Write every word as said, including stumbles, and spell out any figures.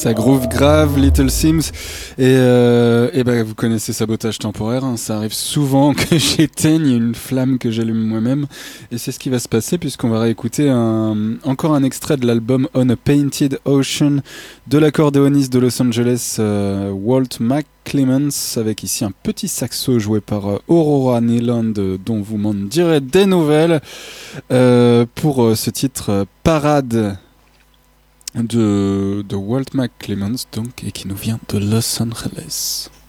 Ça groove grave, Little Sims. Et, euh, et ben, vous connaissez Sabotage temporaire. Hein. Ça arrive souvent que j'éteigne une flamme que j'allume moi-même. Et c'est ce qui va se passer puisqu'on va réécouter un, encore un extrait de l'album On a Painted Ocean de l'accordéoniste de Los Angeles, euh, Walt McClements, avec ici un petit saxo joué par euh, Aurora Neeland, euh, dont vous m'en direz des nouvelles, euh, pour euh, ce titre euh, Parade de, de Walt McClements, donc, et qui nous vient de Los Angeles.